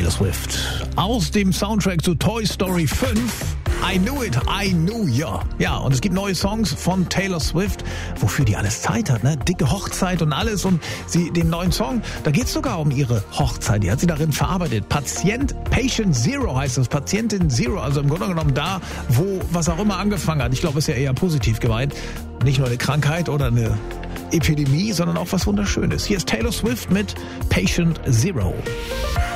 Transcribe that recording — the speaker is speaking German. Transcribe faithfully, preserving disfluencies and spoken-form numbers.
Taylor Swift. Aus dem Soundtrack zu Toy Story fünf. I knew it, I knew ya. Ja, und es gibt neue Songs von Taylor Swift, wofür die alles Zeit hat, ne? Dicke Hochzeit und alles. Und sie, den neuen Song, da geht es sogar um ihre Hochzeit. Die hat sie darin verarbeitet. Patient, Patient Zero heißt das. Patientin Zero, also im Grunde genommen da, wo was auch immer angefangen hat. Ich glaube, ist ja eher positiv gemeint. Nicht nur eine Krankheit oder eine Epidemie, sondern auch was Wunderschönes. Hier ist Taylor Swift mit Patient Zero.